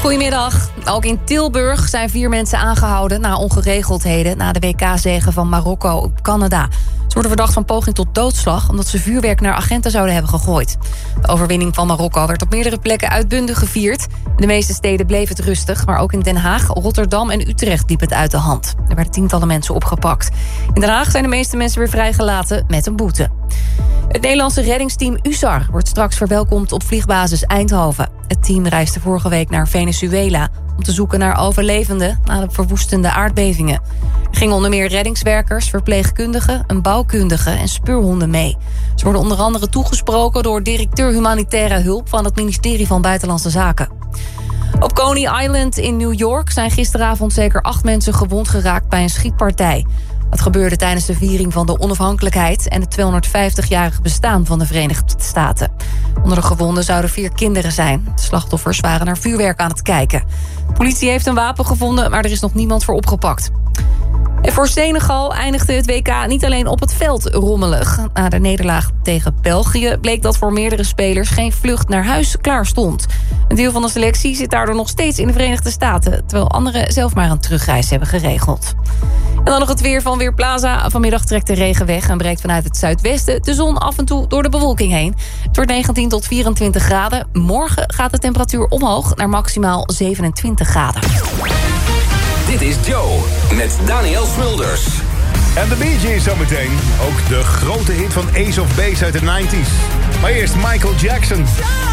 Goedemiddag. Ook in Tilburg zijn 4 mensen aangehouden na ongeregeldheden na de WK-zege van Marokko op Canada. Ze worden verdacht van poging tot doodslag omdat ze vuurwerk naar agenten zouden hebben gegooid. De overwinning van Marokko werd op meerdere plekken uitbundig gevierd. In de meeste steden bleef het rustig, maar ook in Den Haag, Rotterdam en Utrecht liep het uit de hand. Er werden tientallen mensen opgepakt. In Den Haag zijn de meeste mensen weer vrijgelaten met een boete. Het Nederlandse reddingsteam USAR wordt straks verwelkomd op vliegbasis Eindhoven. Het team reisde vorige week naar Venezuela om te zoeken naar overlevenden na de verwoestende aardbevingen. Er gingen onder meer reddingswerkers, verpleegkundigen, een bouwkundige en speurhonden mee. Ze worden onder andere toegesproken door directeur humanitaire hulp van het ministerie van Buitenlandse Zaken. Op Coney Island in New York zijn gisteravond zeker 8 mensen gewond geraakt bij een schietpartij. Het gebeurde tijdens de viering van de onafhankelijkheid en het 250-jarige bestaan van de Verenigde Staten. Onder de gewonden zouden 4 kinderen zijn. De slachtoffers waren naar vuurwerk aan het kijken. De politie heeft een wapen gevonden, maar er is nog niemand voor opgepakt. En voor Senegal eindigde het WK niet alleen op het veld rommelig. Na de nederlaag tegen België bleek dat voor meerdere spelers geen vlucht naar huis klaar stond. Een deel van de selectie zit daardoor nog steeds in de Verenigde Staten, terwijl anderen zelf maar een terugreis hebben geregeld. En dan nog het weer van Weerplaza. Vanmiddag trekt de regen weg en breekt vanuit het zuidwesten de zon af en toe door de bewolking heen. Het wordt 19 tot 24 graden. Morgen gaat de temperatuur omhoog naar maximaal 27 graden. Dit is Joe met Daniel Smulders. En de Bee Gees zometeen. Ook de grote hit van Ace of Base uit de 90s. Maar eerst Michael Jackson.